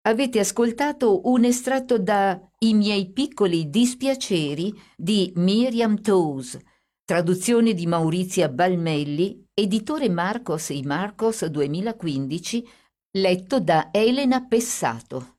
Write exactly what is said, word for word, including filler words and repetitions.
Avete ascoltato un estratto da I miei piccoli dispiaceri di Miriam Toews, traduzione di Maurizia Balmelli, editore Marcos e Marcos duemilaquindici, letto da Elena Pessato.